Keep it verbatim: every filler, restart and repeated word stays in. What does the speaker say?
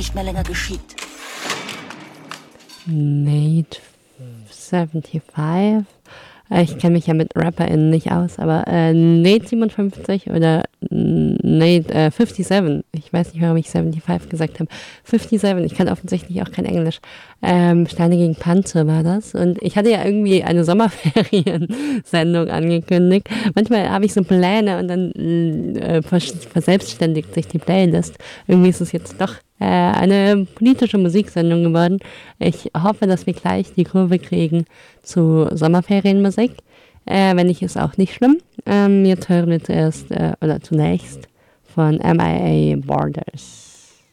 nicht mehr länger geschieht. Nate fünfundsiebzig. Äh, Ich kenne mich ja mit RapperInnen nicht aus, aber äh, Nate siebenundfünfzig oder Nate äh, fünfundfünfzig. Ich weiß nicht, warum ich fünfundsiebzig gesagt habe. fünfundfünfzig, ich kann offensichtlich auch kein Englisch. Ähm, Steine gegen Panzer war das. Und ich hatte ja irgendwie eine Sommerferien-Sendung angekündigt. Manchmal habe ich so Pläne und dann äh, vers- verselbstständigt sich die Playlist. Irgendwie ist es jetzt doch äh, eine politische Musiksendung geworden. Ich hoffe, dass wir gleich die Kurve kriegen zu Sommerferienmusik. Äh, wenn nicht, ist auch nicht schlimm. Ähm, jetzt hören wir zuerst, äh, oder zunächst von M I A Borders.